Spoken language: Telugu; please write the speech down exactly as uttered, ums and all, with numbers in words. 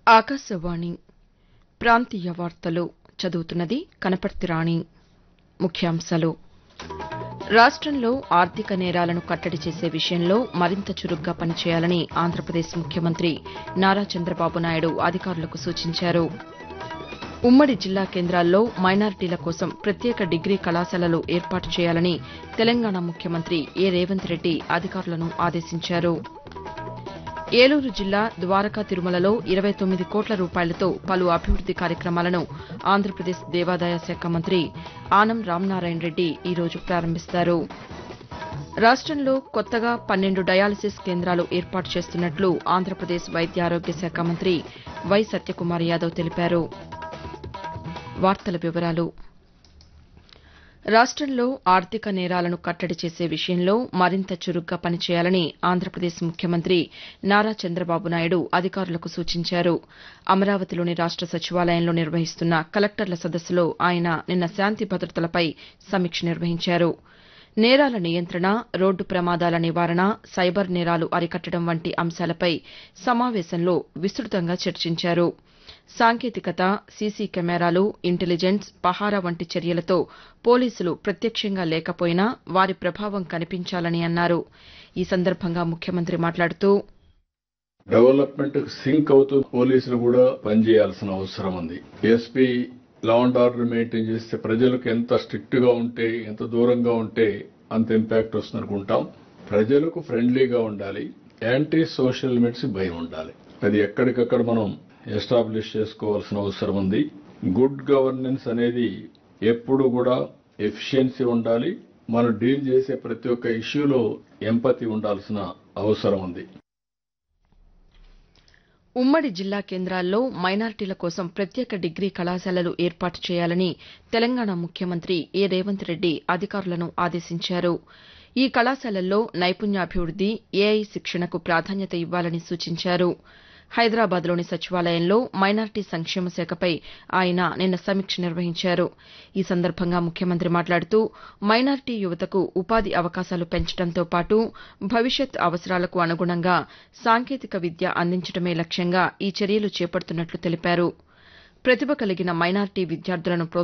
ఆకాశవాణి ప్రాంతీయ వార్తలు చదువుతున్నది కనపర్తి రాణి. ముఖ్యాంశాలు రాష్టంలో ఆర్థిక నేరాలను కట్టడి చేసే విషయంలో మరింత చురుగ్గా పనిచేయాలని ఆంధ్రప్రదేశ్ ముఖ్యమంత్రి నారా చంద్రబాబు నాయుడు అధికారులకు సూచించారు. ఉమ్మడి జిల్లా కేంద్రాల్లో మైనారిటీల కోసం ప్రత్యేక డిగ్రీ కళాశాలలు ఏర్పాటు చేయాలని తెలంగాణ ముఖ్యమంత్రి ఏ రేవంత్ రెడ్డి అధికారులను ఆదేశించారు. ఏలూరు జిల్లా ద్వారకా తిరుమలలో ఇరవై తొమ్మిది కోట్ల రూపాయలతో పలు అభివృద్ది కార్యక్రమాలను ఆంధ్రప్రదేశ్ దేవాదాయ శాఖ మంత్రి ఆనం రామనారాయణ రెడ్డి ఈరోజు ప్రారంభిస్తారు. రాష్టంలో కొత్తగా పన్నెండు డయాలసిస్ కేంద్రాలు ఏర్పాటు చేస్తున్నట్లు ఆంధ్రప్రదేశ్ వైద్య ఆరోగ్య శాఖ మంత్రి వై సత్యకుమార్ యాదవ్ తెలిపారు. రాష్టంలో ఆర్థిక నేరాలను కట్టడి చేసే విషయంలో మరింత చురుగ్గా పనిచేయాలని ఆంధ్రప్రదేశ్ ముఖ్యమంత్రి నారా చంద్రబాబు నాయుడు అధికారులకు సూచించారు. అమరావతిలోని రాష్ట సచివాలయంలో నిర్వహిస్తున్న కలెక్టర్ల సదస్సులో ఆయన నిన్న శాంతి భద్రతలపై సమీక్ష నిర్వహించారు. నేరాల నియంత్రణ, రోడ్డు ప్రమాదాల నివారణ, సైబర్ నేరాలు అరికట్టడం వంటి అంశాలపై సమావేశంలో విస్తృతంగా చర్చించారు. సాంకేతికత, సీసీ కెమెరాలు, ఇంటెలిజెన్స్, పహారా వంటి చర్యలతో పోలీసులు ప్రత్యక్షంగా లేకపోయినా వారి ప్రభావం కనిపించాలని అన్నారు. ఈ సందర్భంగా ముఖ్యమంత్రి మాట్లాడుతూ డెవలప్మెంట్ సింక్ అవుతూ పోలీసులు కూడా పనిచేయాల్సిన అవసరం ఉంది. SP law and order maintain చేస్తే ప్రజలకు ఎంత స్ట్రిక్ట్ గా ఉంటే, ఎంత దూరంగా ఉంటే అంత ఇంపాక్ట్ వస్తుంది అనుకుంటాం. ప్రజలకు ఫ్రెండ్లీగా ఉండాలి. యాంటీ సోషల్ ఎలిమెంట్స్ భయం ఉండాలి. అది ఎక్కడికక్కడ మనం ఎస్టాబ్లిష్ చేసుకోవాల్సిన అవసరం ఉంది. గుడ్ గవర్నెన్స్ అనేది ఎప్పుడు కూడా ఎఫిషియన్సీ ఉండాలి. మనం డీల్ చేసే ప్రతి ఒక్క ఇష్యూలో ఎంపతి ఉండాల్సిన అవసరం ఉంది. ఉమ్మడి జిల్లా కేంద్రాల్లో మైనారిటీల కోసం ప్రత్యేక డిగ్రీ కళాశాలలు ఏర్పాటు చేయాలని తెలంగాణ ముఖ్యమంత్రి ఏ రేవంత్ రెడ్డి అధికారులను ఆదేశించారు. ఈ కళాశాలల్లో నైపుణ్యాభివృద్ది, ఏఐ శిక్షణకు ప్రాధాన్యత ఇవ్వాలని సూచించారు. హైదరాబాద్లోని సచివాలయంలో మైనారిటీ సంక్షేమ శాఖపై ఆయన నిన్న సమీక్ష నిర్వహించారు. ఈ సందర్భంగా ముఖ్యమంత్రి మాట్లాడుతూ మైనారిటీ యువతకు ఉపాధి అవకాశాలు పెంచడంతో పాటు భవిష్యత్ అవసరాలకు అనుగుణంగా సాంకేతిక విద్య అందించడమే లక్ష్యంగా ఈ చర్యలు చేపడుతున్నట్లు తెలిపారు. ప్రతిభ కలిగిన మైనారిటీ విద్యార్థులను